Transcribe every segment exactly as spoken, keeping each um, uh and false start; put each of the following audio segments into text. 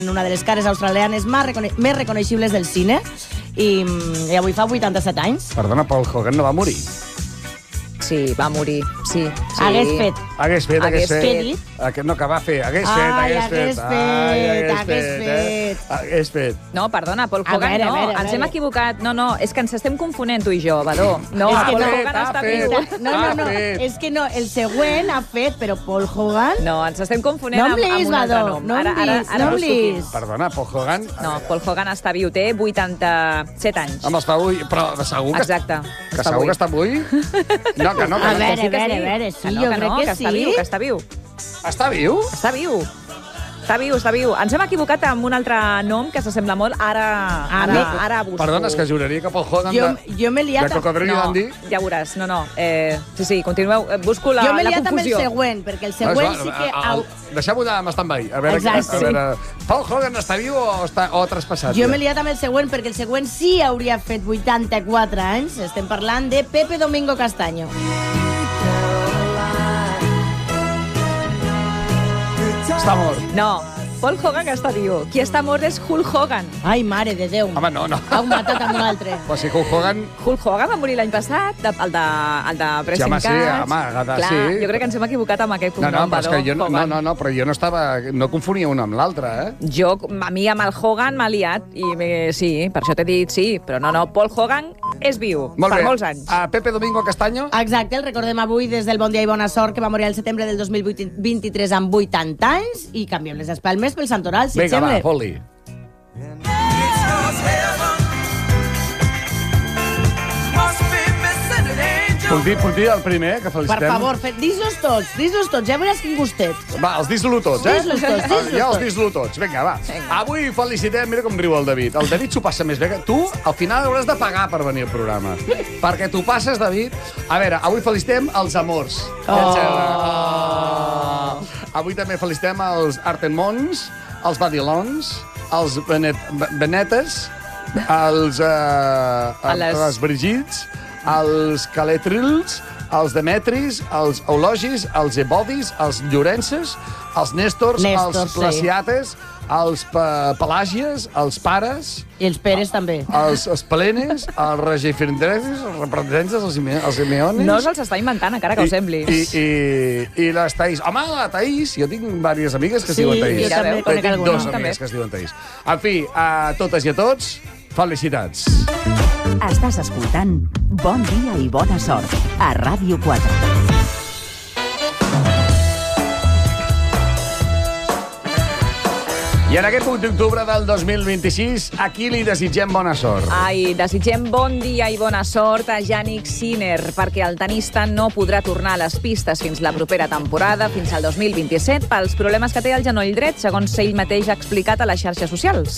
una de les cares australianes més, recone més reconeixibles del cine i, i avui fa vuitanta-set anys. Perdona, Paul Hogan no va morir? Sí, va morir, sí. sí. Hagués fet. Hagués fet, hagués fet. fet. Aquest no, que va fer. Hagués Ai, fet, hagués hagués fet. fet, Ai, hagués hagués fet. fet. Eh? Hagués fet. No, perdona, Paul A Hogan veure, no, a veure, a ens hem veure. equivocat. No, no, és que ens estem confonent tu i jo, Badó. No, És que Paul no. Hogan Ha està fet. viu. No, no, no, Ha fet. és que no, el següent ha fet, però Paul Hogan... No, ens estem confonent No em amb, amb lis, un altre Badó, nom. no em Ara, ara, lis, ara no em ho sortim. lis. Perdona, Paul Hogan... No, Paul Hogan està viu, té vuitanta-set anys. Home, està avui... Però segur que... Exacte. Que segur que està avui? No, que no, que A no. veure, sí que a veure, sí. a veure, sí, que no, jo que crec no, que que està sí. viu, que està viu. Està viu? Està viu. Està viu, està viu. Ens hem equivocat amb un altre nom que s'assembla molt. Ara, ara, No. ara busco. Perdona, és que juraria que Paul Hogan Jo, de, jo m'he liat... de Cocodrilo No, Dandy... ja veuràs. No, no. Eh, sí, sí, continueu. Eh, Busco la, Jo m'he la liat amb el confusió. següent, perquè el No, següent és sí va, que... el- au- Deixem-ho amb stand-by. A veure, Exacte. a veure, Paul Hogan està viu o, està, o ha traspassat? Jo m'he liat amb el següent, perquè el següent sí hauria fet vuitanta-quatre anys. Estem parlant de Pepe Domingo Castaño. Està mort. No, Paul Hogan que està viu. Qui està mort és Hulk Hogan. Ai, mare de Déu. Home, no, no. Heu matat amb un altre. Però si Hulk Hogan... Hulk Hogan va morir l'any passat, de, el de, el de Pressing home, sí, Catch. home, Agatha, Clar, sí. jo crec que ens hem equivocat amb aquest No, cognom, no, però és Badó, que jo no, no, Hogan. no, no, però jo no estava... No confonia un amb l'altre, eh? Jo, a mi amb el Hogan m'ha liat, i me, sí, per això t'he dit sí, però no, no, Paul Hogan és viu, Molt per bé. molts anys. A Pepe Domingo Castaño... Exacte, el recordem avui des del Bon Dia i Bona Sort, que va morir al setembre del dos mil vint-i-tres amb vuitanta anys, i canviem les espalmes pel Santoral, si et Vinga, sembla. va, fot-li. Puntí, puntí el primer, que Per felicitem. favor, fe- dis-los tots, dis-los tots, ja veuràs quin gustet. Va, els dis-lo tots, eh? Dis-los tots, dis-los Ja els tots. dis-lo tots. Vinga, va. Vinga. Avui felicitem, mira com riu el David. El David s'ho passa més bé que... Tu, al final, hauràs de pagar per venir al programa. Perquè tu passes, David... A veure, avui felicitem els amors. Què et sembla? Oh. Avui també felicitem els Artemons, els Badilons, els Benet Benetes, els, uh, A les- les Brigids, els Caletrils, els Demetris, els Eulogis, els Ebodis, els Llorences, els Nèstors, Nèstors, els sí. Placiates, els pa Pelàgies, els Pares, I els Peres també. els Esplenes, els Regifrendeses, els Representants, els, Ime els Simeones... No se'ls està inventant, encara que ho sembli. I, i, i, i les Taís. Home, la Taís, jo tinc diverses amigues que es Sí, diuen Taís. jo també Mira, conec tinc alguna. dos amigues que es diuen Taís. En fi, a totes i a tots, felicitats. Estàs escoltant Bon Dia i Bona Sort a Ràdio quatre. I en aquest vuit d'octubre del dos mil vint-i-sis, aquí li desitgem bona sort. Ai, desitgem bon dia i bona sort a Yannick Sinner, perquè el tenista no podrà tornar a les pistes fins la propera temporada, fins al dos mil vint-i-set, pels problemes que té el genoll dret, segons ell mateix ha explicat a les xarxes socials.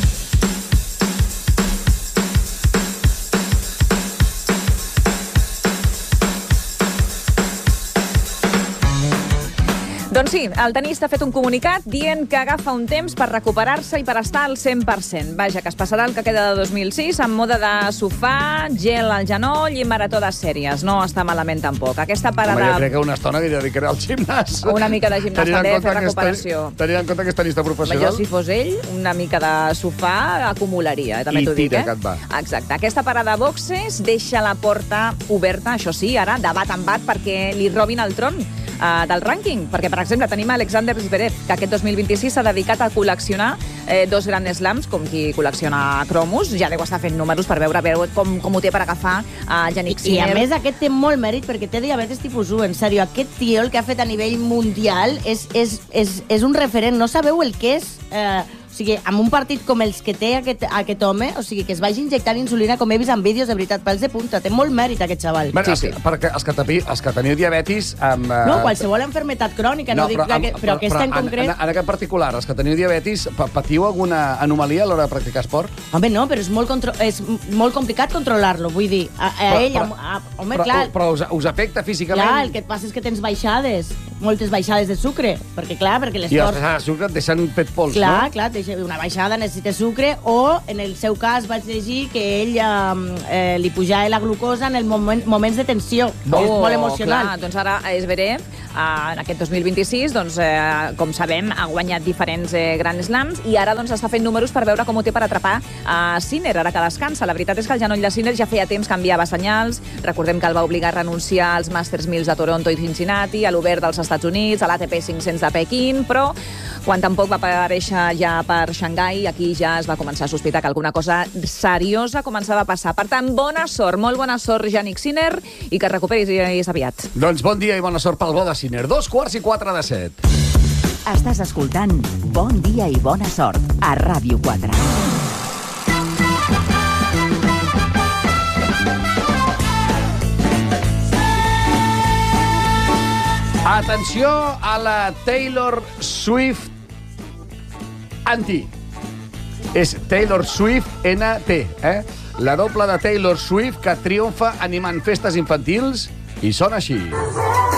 Doncs sí, el tenista ha fet un comunicat dient que agafa un temps per recuperar-se i per estar al cent per cent. Vaja, que es passarà el que queda de dos mil sis amb mode de sofà, gel al genoll i marató de sèries. No està malament tampoc. Aquesta Home, jo parada... crec que una estona que dedicaré al gimnàs. Una mica de gimnàs Tenint en també, compte fer que és recuperació. teni- Tenint en compte que és tenista Jo, professional. si fos ell, una mica de sofà acumularia, també I t'ho dic, tira, eh? que et va. Exacte. Aquesta parada de boxes deixa la porta oberta, això sí, ara, de bat en bat, perquè li robin el tron uh, del rànquing. Perquè, per exemple, tenim Alexander Zverev, que aquest dos mil vint-i-sis s'ha dedicat a col·leccionar eh, dos Grand Slams, com qui col·lecciona cromos. Ja deu estar fent números per veure, veure com, com ho té per agafar a uh, Yannick I Sinner. a més aquest té molt mèrit perquè té diabetes tipus u, en sèrio. Aquest tio, el que ha fet a nivell mundial, és, és, és, és un referent. No sabeu el que és... Eh, o sigui, amb un partit com els que té aquest, aquest home, o sigui, que es vagi injectant insulina, com he vist en vídeos, de veritat, pèls de punta. Té molt mèrit, aquest xaval. Bueno, Sí, els, sí. perquè els que, tapi, els que teniu diabetis... Amb, uh, No, qualsevol enfermetat crònica, no, dic que, però aquesta en concret... En, en aquest particular, els que teniu diabetis, pa- patiu alguna anomalia a l'hora de practicar esport? Home, no, però és molt, contro és molt complicat controlar-lo, vull dir. A, a Però- ell, però- a, a, home, però, clar, però us, us afecta físicament? clar, el que et passa és que tens baixades. moltes baixades de sucre, perquè clar, perquè I les l'esport... baixades de sucre et deixen pet pols, Clar, no? clar, deixa- una baixada necessita sucre, o en el seu cas vaig llegir que ell eh, eh, li pujava la glucosa en els moment, moments de tensió, que és molt emocional. Clar, doncs ara Zverev, eh, en aquest dos mil vint-i-sis, doncs, eh, com sabem, ha guanyat diferents eh, Grand Slams i ara doncs, està fent números per veure com ho té per atrapar a uh, Sinner, ara que descansa. La veritat és que el genoll de Sinner ja feia temps que enviava senyals. Recordem que el va obligar a renunciar als Masters mil de Toronto i Cincinnati, a l'Obert dels Estats Units, a l'A T P cinc-cents de Pequín, però quan tampoc va aparèixer ja per Xangai, aquí ja es va començar a sospitar que alguna cosa seriosa començava a passar. Per tant, bona sort, molt bona sort, Jannik Sinner, i que es recuperis aviat. Doncs bon dia i bona sort pel bo de Sinner. Dos quarts i quatre de set. Estàs escoltant Bon dia i bona sort a Ràdio quatre. Atenció a la Taylor Swift anti. És Taylor Swift N T, eh? La doble de Taylor Swift que triomfa animant festes infantils i sona així.